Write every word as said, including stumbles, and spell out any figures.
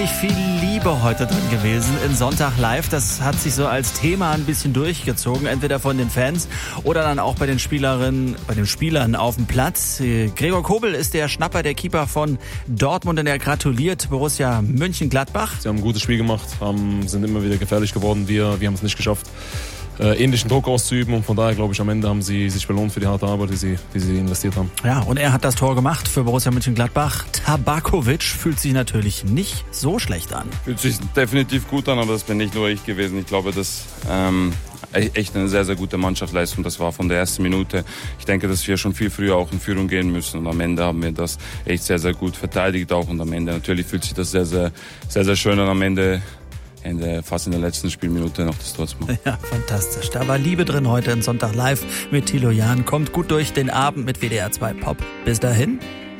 Viel Liebe heute drin gewesen in Sonntag Live. Das hat sich so als Thema ein bisschen durchgezogen, entweder von den Fans oder dann auch bei den Spielerinnen, bei den Spielern auf dem Platz. Gregor Kobel ist der Schnapper, der Keeper von Dortmund, und er gratuliert Borussia Mönchengladbach. Sie haben ein gutes Spiel gemacht, haben, sind immer wieder gefährlich geworden. Wir, wir haben es nicht geschafft, äh, ähnlichen Druck auszuüben, und von daher glaube ich, am Ende haben sie sich belohnt für die harte Arbeit, die sie, die sie investiert haben. Ja, und er hat das Tor gemacht für Borussia Mönchengladbach. Tabakovic fühlt sich natürlich nicht so schlecht an. Fühlt sich definitiv gut an, aber das bin nicht nur ich gewesen. Ich glaube, das ähm, echt eine sehr, sehr gute Mannschaftsleistung. Das war von der ersten Minute. Ich denke, dass wir schon viel früher auch in Führung gehen müssen, und am Ende haben wir das echt sehr, sehr gut verteidigt auch, und am Ende natürlich fühlt sich das sehr, sehr, sehr, sehr schön an, am Ende Ende, fast in der letzten Spielminute noch das Tor zu machen. Ja, fantastisch. Da war Liebe drin heute in Sonntag Live mit Thilo Jahn. Kommt gut durch den Abend mit W D R zwei Pop. Bis dahin.